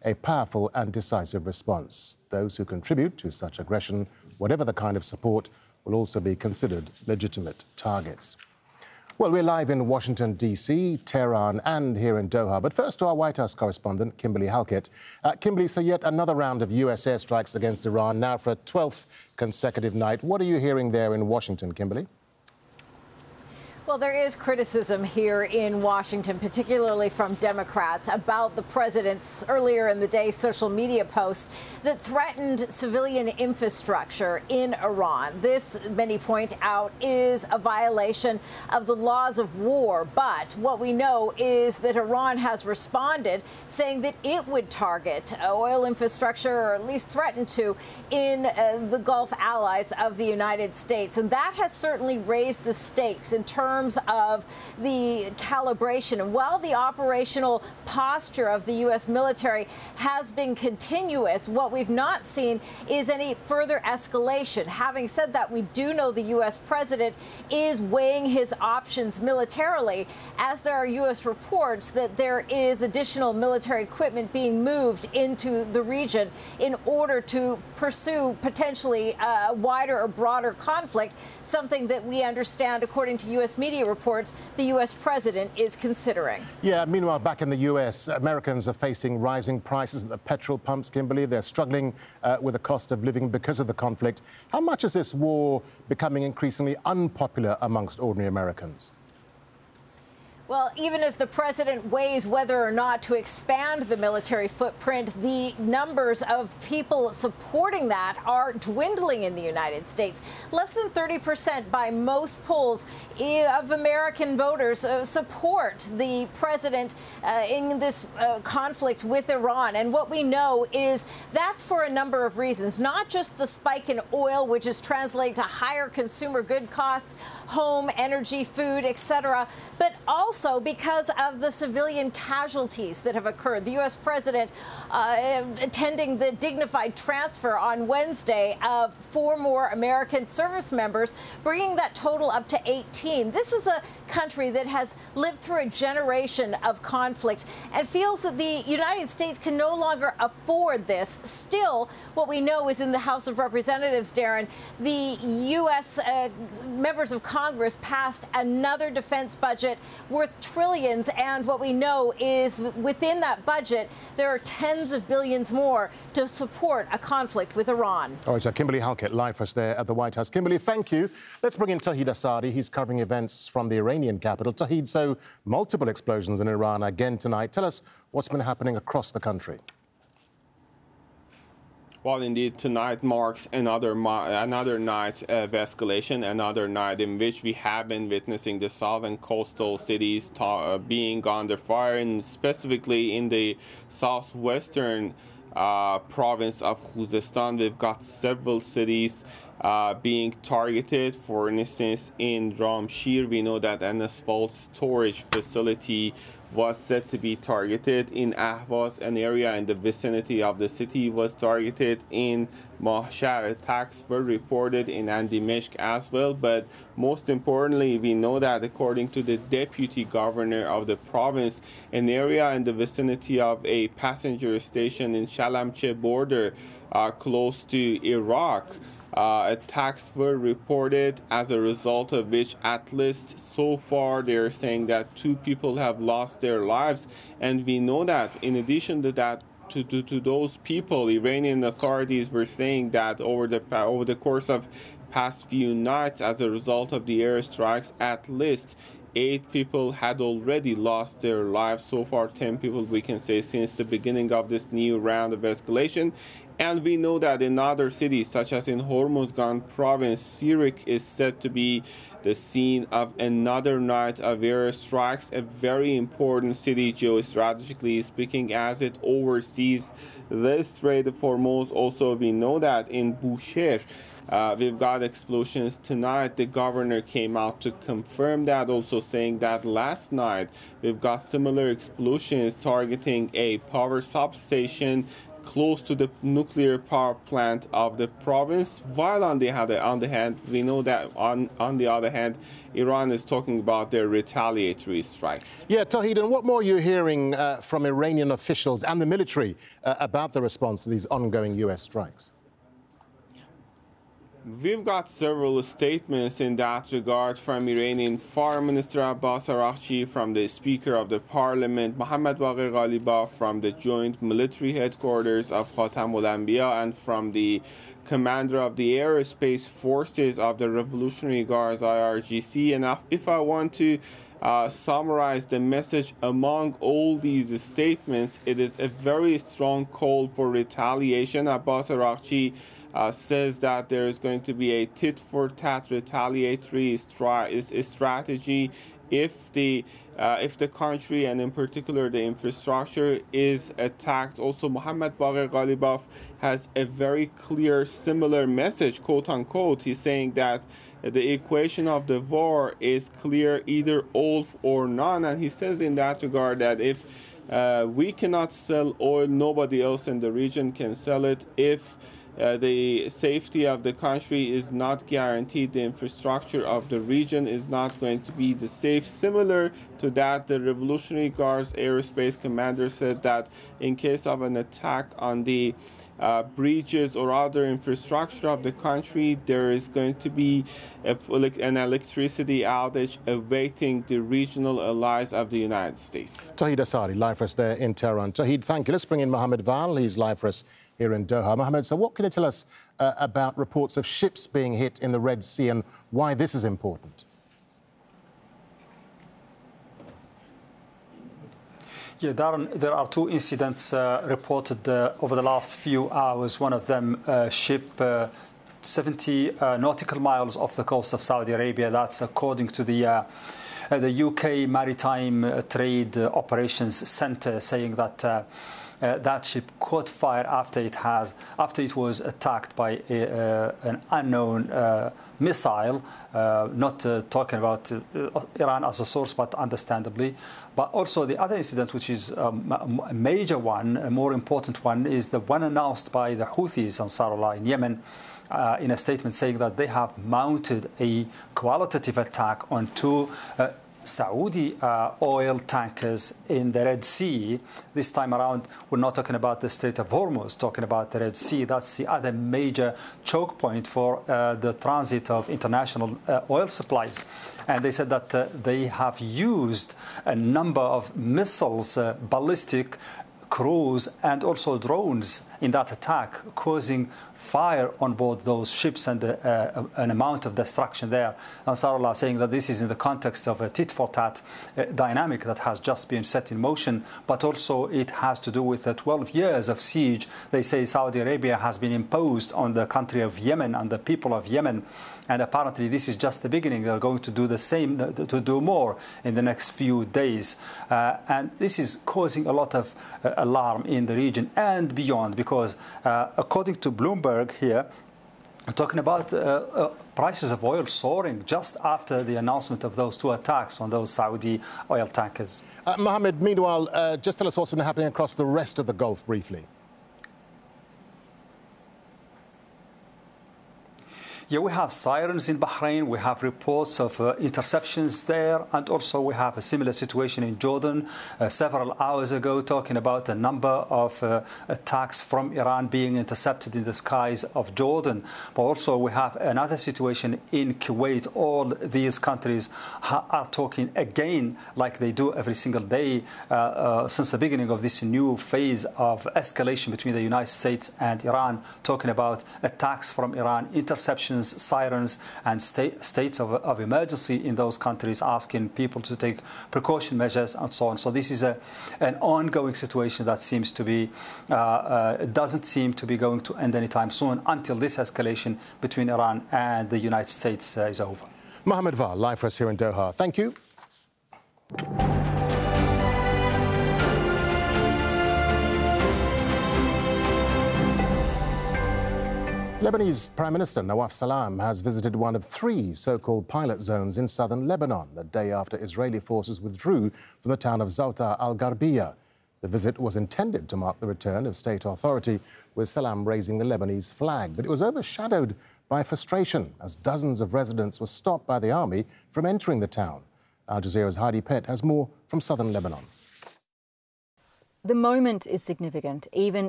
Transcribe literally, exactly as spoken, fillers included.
a powerful and decisive response. Those who contribute to such aggression, whatever the kind of support, will also be considered legitimate targets. Well, we're live in Washington, D C, Tehran and here in Doha. But first to our White House correspondent, Kimberly Halkett. Uh, Kimberly, so yet another round of U S airstrikes against Iran, now for a twelfth consecutive night. What are you hearing there in Washington, Kimberly? Well, there is criticism here in Washington, particularly from Democrats, about the president's earlier in the day social media post that threatened civilian infrastructure in Iran. This, many point out, is a violation of the laws of war. But what we know is that Iran has responded, saying that it would target oil infrastructure, or at least threaten to, in uh, the Gulf allies of the United States. And that has certainly raised the stakes in terms of the calibration. And while the operational posture of the U S military has been continuous, what we've not seen is any further escalation. Having said that, we do know the U S president is weighing his options militarily, as there are U S reports that there is additional military equipment being moved into the region in order to pursue potentially a wider or broader conflict, something that we understand, according to U S media reports, the U S president is considering. Yeah, meanwhile, back in the U S, Americans are facing rising prices at the petrol pumps, Kimberly. They're struggling uh, with the cost of living because of the conflict. How much is this war becoming increasingly unpopular amongst ordinary Americans? Well, even as the president weighs whether or not to expand the military footprint, the numbers of people supporting that are dwindling in the United States. Less than thirty percent by most polls of American voters uh, support the president uh, in this uh, conflict with Iran. And what we know is that's for a number of reasons, not just the spike in oil, which is translating to higher consumer good costs, home, energy, food, et cetera, but also Also, because of the civilian casualties that have occurred. The U S president uh, attending the dignified transfer on Wednesday of four more American service members, bringing that total up to eighteen. This is a country that has lived through a generation of conflict and feels that the United States can no longer afford this. Still, what we know is in the House of Representatives, Darren, the U S uh, members of Congress passed another defense budget worth trillions, and what we know is within that budget there are tens of billions more to support a conflict with Iran. All right, so Kimberly Halkett live for us there at the White House. Kimberly, thank you. Let's bring in Tauhid Asadi. He's covering events from the Iranian capital. Tauhid, so multiple explosions in Iran again tonight. Tell us what's been happening across the country. Well, indeed, tonight marks another another night of escalation, another night in which we have been witnessing the southern coastal cities uh, being under fire, and specifically in the southwestern uh, province of Khuzestan. We've got several cities uh, being targeted. For instance, in Ramshir, we know that an asphalt storage facility was said to be targeted. In Ahvaz, an area in the vicinity of the city was targeted. In Mahshar, attacks were reported in Andimeshk as well. But most importantly, we know that according to the deputy governor of the province, an area in the vicinity of a passenger station in Shalamche border uh, close to Iraq, Uh, attacks were reported, as a result of which at least so far they're saying that two people have lost their lives. And we know that in addition to that, to, to, to those people, Iranian authorities were saying that over the over the course of past few nights, as a result of the airstrikes, at least eight people had already lost their lives. So far, ten people, we can say, since the beginning of this new round of escalation. And we know that in other cities, such as in Hormozgan province, Sirik is said to be the scene of another night of airstrikes, a very important city geostrategically speaking, as it oversees the Strait of Hormuz. Also, we know that in Bushehr, Uh, we've got explosions tonight. The governor came out to confirm that, also saying that last night we've got similar explosions targeting a power substation close to the nuclear power plant of the province, while on the other, on the hand, we know that on, on the other hand, Iran is talking about their retaliatory strikes. Yeah, Tauhid, and what more are you hearing uh, from Iranian officials and the military uh, about the response to these ongoing U S strikes? We've got several statements in that regard from Iranian Foreign Minister Abbas Araghchi, from the Speaker of the Parliament Mohammad Baqir Ghalibaf, from the Joint Military Headquarters of Khatam al-Anbiya, and from the Commander of the Aerospace Forces of the Revolutionary Guards I R G C. And if I want to uh, summarize the message among all these statements, it is a very strong call for retaliation. Abbas Araghchi Uh, says that there is going to be a tit-for-tat retaliatory stra strategy if the uh, if the country, and in particular the infrastructure, is attacked. Also, Mohammad Baqir Ghalibaf has a very clear similar message, quote unquote. He's saying that the equation of the war is clear, either all or none, and he says in that regard that if uh, we cannot sell oil, nobody else in the region can sell it. If Uh, the safety of the country is not guaranteed, the infrastructure of the region is not going to be the safe. Similar to that, the Revolutionary Guards Aerospace Commander said that in case of an attack on the uh, bridges or other infrastructure of the country, there is going to be a, an electricity outage awaiting the regional allies of the United States. Tauhid Asari, live for us there in Tehran. Tauhid, thank you. Let's bring in Mohammed Val. He's live for us here in Doha. Mohammed, so what can you tell us uh, about reports of ships being hit in the Red Sea and why this is important? Yeah, Darren, there are two incidents uh, reported uh, over the last few hours. One of them, uh, ship uh, seventy uh, nautical miles off the coast of Saudi Arabia. That's according to the uh, uh, the U K Maritime Trade Operations Centre, saying that uh, Uh, that ship caught fire after it has after it was attacked by a, uh, an unknown uh, missile. Uh, not uh, talking about uh, Iran as a source, but understandably. But also the other incident, which is um, a major one, a more important one, is the one announced by the Houthis, Ansarullah, in Yemen, uh, in a statement saying that they have mounted a qualitative attack on two uh, Saudi uh, oil tankers in the Red Sea. This time around, we're not talking about the Strait of Hormuz, talking about the Red Sea. That's the other major choke point for uh, the transit of international uh, oil supplies. And they said that uh, they have used a number of missiles, uh, ballistic, cruise, and also drones in that attack, causing fire on board those ships and uh, uh, an amount of destruction there. Ansarullah saying that this is in the context of a tit-for-tat uh, dynamic that has just been set in motion, but also it has to do with the twelve years of siege they say Saudi Arabia has been imposed on the country of Yemen and the people of Yemen. And apparently this is just the beginning. They're going to do the same, to do more in the next few days. Uh, and this is causing a lot of uh, alarm in the region and beyond, because uh, according to Bloomberg here, talking about uh, uh, prices of oil soaring just after the announcement of those two attacks on those Saudi oil tankers. Uh, Mohammed, meanwhile, uh, just tell us what's been happening across the rest of the Gulf briefly. Yeah, we have sirens in Bahrain. We have reports of uh, interceptions there. And also we have a similar situation in Jordan uh, several hours ago, talking about a number of uh, attacks from Iran being intercepted in the skies of Jordan. But also we have another situation in Kuwait. All these countries ha are talking again, like they do every single day uh, uh, since the beginning of this new phase of escalation between the United States and Iran, talking about attacks from Iran, interceptions, sirens, and state, states of, of emergency in those countries, asking people to take precaution measures and so on. So this is a, an ongoing situation that seems to be, uh, uh, doesn't seem to be going to end anytime soon until this escalation between Iran and the United States uh, is over. Mohammed Val, live for us here in Doha. Thank you. Lebanese Prime Minister Nawaf Salam has visited one of three so-called pilot zones in southern Lebanon, a day after Israeli forces withdrew from the town of Zauta al-Gharbiyah. The visit was intended to mark the return of state authority, with Salam raising the Lebanese flag, but it was overshadowed by frustration as dozens of residents were stopped by the army from entering the town. Al Jazeera's Heidi Pett has more from southern Lebanon. The moment is significant, even